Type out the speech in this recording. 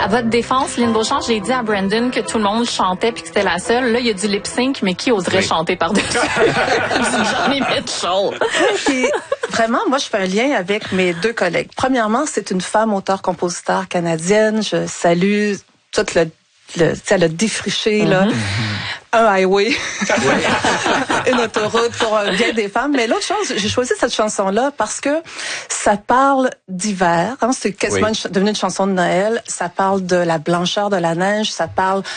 À votre défense, Lynn Beauchamp, j'ai dit à Brandon que tout le monde chantait puis que c'était la seule. Là, il y a du lip-sync, mais qui oserait chanter par-dessus? Johnny Mitchell. Puis, vraiment, moi, je fais un lien avec mes deux collègues. Premièrement, c'est une femme auteure-compositeur canadienne. Je salue toute elle a défriché, là, un highway, une autoroute pour bien des femmes. Mais l'autre chose, j'ai choisi cette chanson-là parce que ça parle d'hiver. Hein, c'est quasiment devenu une chanson de Noël. Ça parle de la blancheur de la neige. Ça parle